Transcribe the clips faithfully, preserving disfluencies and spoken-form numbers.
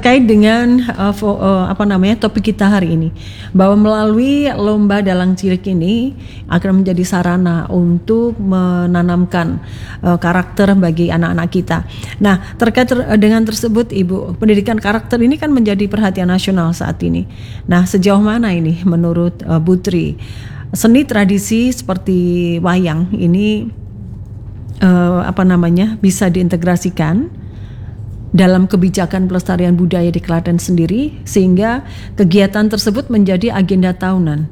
terkait dengan uh, fo, uh, apa namanya topik kita hari ini, bahwa melalui lomba dalang cilik ini akan menjadi sarana untuk menanamkan uh, karakter bagi anak-anak kita. Nah, terkait ter- dengan tersebut, Ibu, pendidikan karakter ini kan menjadi perhatian nasional saat ini. Nah, sejauh mana ini menurut uh, Bu Tri, seni tradisi seperti wayang ini uh, apa namanya bisa diintegrasikan dalam kebijakan pelestarian budaya di Klaten sendiri, sehingga kegiatan tersebut menjadi agenda tahunan?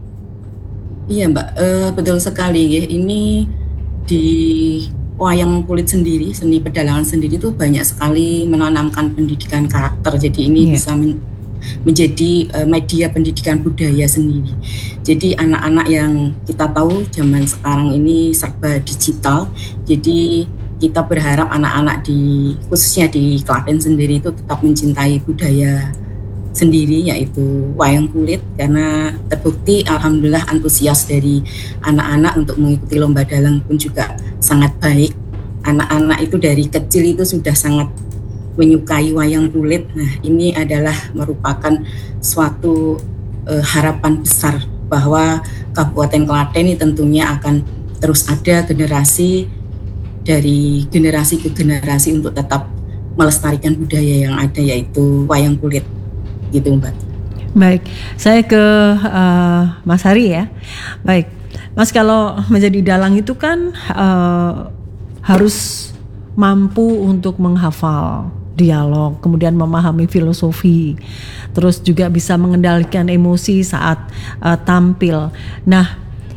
Iya Mbak, uh, betul sekali ya. Ini di wayang kulit sendiri, seni pedalangan sendiri itu banyak sekali menanamkan pendidikan karakter. Jadi ini yeah. bisa men- menjadi uh, media pendidikan budaya sendiri. Jadi anak-anak yang kita tahu zaman sekarang ini serba digital, jadi kita berharap anak-anak di khususnya di Klaten sendiri itu tetap mencintai budaya sendiri, yaitu wayang kulit, karena terbukti alhamdulillah antusias dari anak-anak untuk mengikuti lomba dalang pun juga sangat baik. Anak-anak itu dari kecil itu sudah sangat menyukai wayang kulit. Nah, ini adalah merupakan suatu eh, harapan besar bahwa Kabupaten Klaten ini tentunya akan terus ada generasi dari generasi ke generasi untuk tetap melestarikan budaya yang ada, yaitu wayang kulit, gitu Mbak. Baik, saya ke uh, Mas Hari ya. Baik, Mas, kalau menjadi dalang itu kan uh, harus mampu untuk menghafal dialog, kemudian memahami filosofi, terus juga bisa mengendalikan emosi saat uh, tampil. Nah,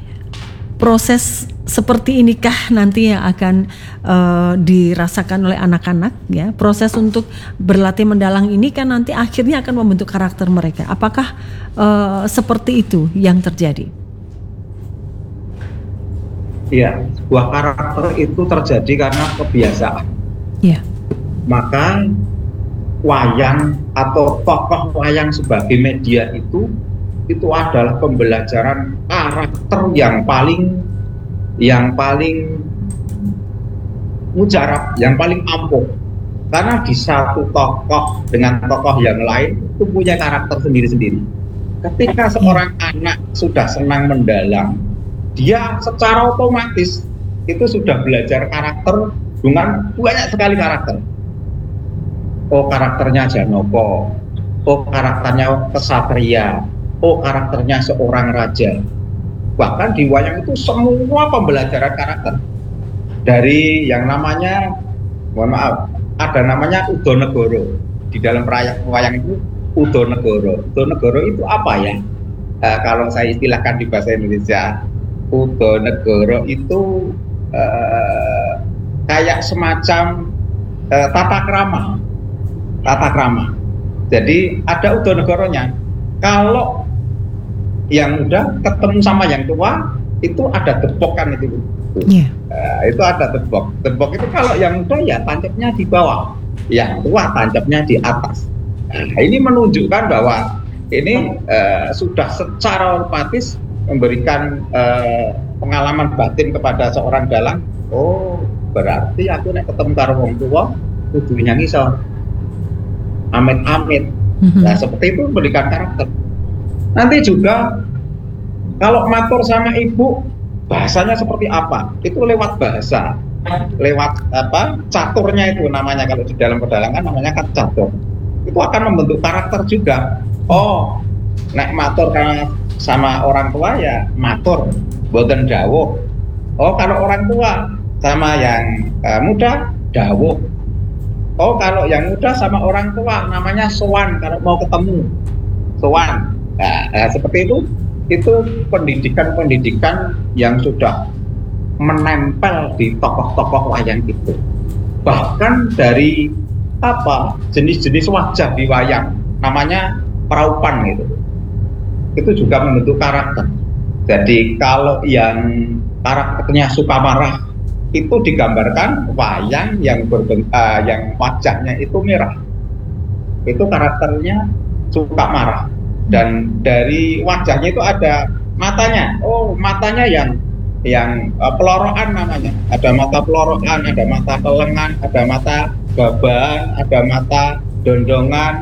proses seperti inikah nanti yang akan uh, dirasakan oleh anak-anak ya? Proses untuk berlatih mendalang ini kan nanti akhirnya akan membentuk karakter mereka. Apakah uh, seperti itu yang terjadi? Iya, sebuah karakter itu terjadi karena kebiasaan. Iya. Maka wayang atau tokoh wayang sebagai media itu itu adalah pembelajaran karakter yang paling yang paling mujarab, yang paling ampuh. Karena di satu tokoh dengan tokoh yang lain itu punya karakter sendiri-sendiri. Ketika seorang anak sudah senang mendalang, dia secara otomatis itu sudah belajar karakter dengan banyak sekali karakter. Oh, karakternya Janoko, oh karakternya kesatria, oh karakternya seorang raja. Bahkan di wayang itu semua pembelajaran karakter. Dari yang namanya, mohon maaf, ada namanya Udonegoro. Di dalam wayang itu Udonegoro. Udonegoro itu apa ya? Uh, kalau saya istilahkan di bahasa Indonesia, Udonegoro itu uh, kayak semacam uh, tata krama. Tata krama. Jadi ada Udonegoronya. Kalau yang muda ketemu sama yang tua itu ada debok kan itu, yeah. uh, itu ada debok. Debok itu kalau yang muda ya tancapnya di bawah, yang tua tancapnya di atas. Nah, ini menunjukkan bahwa ini uh, sudah secara otomatis memberikan uh, pengalaman batin kepada seorang dalang. Oh, berarti aku nek ketemu karo wong tua kudu nyanyi so amit-amit. Mm-hmm. Nah, seperti itu memberikan karakter. Nanti juga kalau matur sama ibu bahasanya seperti apa? Itu lewat bahasa, lewat apa? Caturnya itu namanya, kalau di dalam pedalangan namanya kan catur. Itu akan membentuk karakter juga. Oh, nek matur karena sama orang tua ya matur, boten dawuh. Oh, kalau orang tua sama yang uh, muda dawuh. Oh, kalau yang muda sama orang tua namanya sowan kalau mau ketemu. Sowan. Nah, nah, seperti itu, itu pendidikan-pendidikan yang sudah menempel di tokoh-tokoh wayang itu. Bahkan dari apa jenis-jenis wajah di wayang, namanya peraupan gitu, itu juga membentuk karakter. Jadi kalau yang karakternya suka marah, itu digambarkan wayang yang berbentuk, uh, yang wajahnya itu merah, itu karakternya suka marah. Dan dari wajahnya itu ada matanya. Oh, matanya yang yang uh, pelorokan namanya. Ada mata pelorokan, ada mata kelengan, ada mata baban, ada mata dondongan,